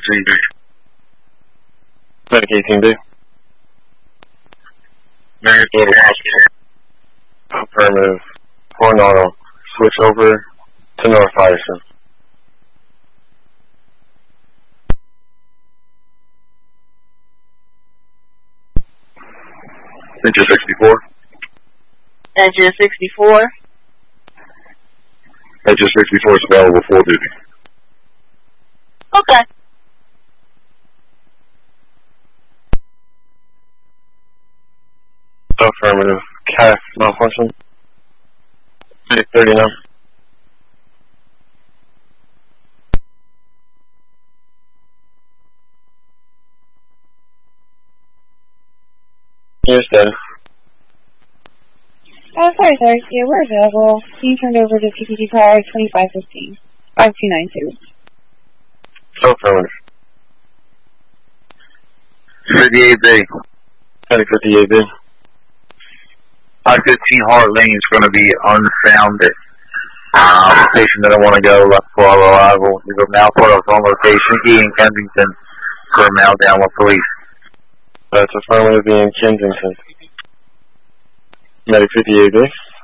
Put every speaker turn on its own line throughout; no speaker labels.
18B.
Medic 18B.
Manslaughter Hospital.
Affirmative. Coronado. Switch over to North Ryerson.
Engine 64.
Engine 64.
Engine 64 is available for duty.
Okay.
Affirmative. CAF malfunction. 39. Yes, sir.
Oh, sorry, sir. Yeah, we're available. Can you turn over to PPT car 2515. 5292.
Affirmative.
58B.
Medic 58B.
I-15 Hart Lane is going to be unfounded. Location that I want to go left for our arrival. We go now for us on location. E in Kensington for a mail down with police.
That's affirmative in Kensington. Medic 58B.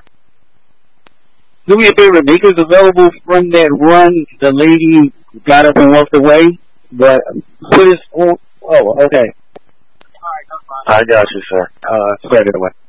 Do me a favor, Nika's available from that run. The lady got up and walked away, but put us on. Oh, okay.
I got you, sir.
Spread it away.